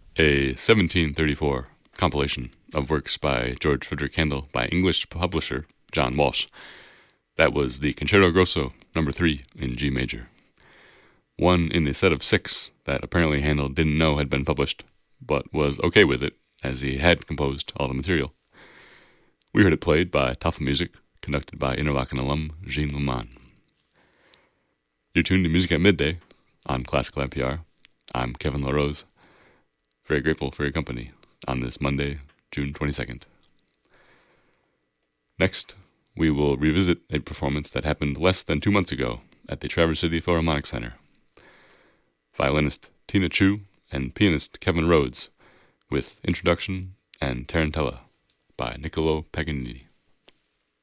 a 1734 compilation of works by George Frederick Handel by English publisher John Walsh. That was the Concerto Grosso No. 3 in G major. One in a set of 6 that apparently Handel didn't know had been published, but was okay with it, as he had composed all the material. We heard it played by Tafel Music, conducted by Interlaken alum Jean Leman. You're tuned to Music at Midday on Classical NPR. I'm Kevin LaRose. Very grateful for your company on this Monday, June 22nd. Next, we will revisit a performance that happened less than 2 months ago at the Traverse City Philharmonic Center. Violinist Tina Chu and pianist Kevin Rhodes with Introduction and Tarantella by Niccolo Paganini.